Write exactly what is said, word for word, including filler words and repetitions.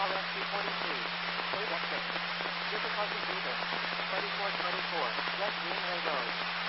R S two forty-two. Save exit. Difficulty even. twenty-four twenty-four. West Greenway Road.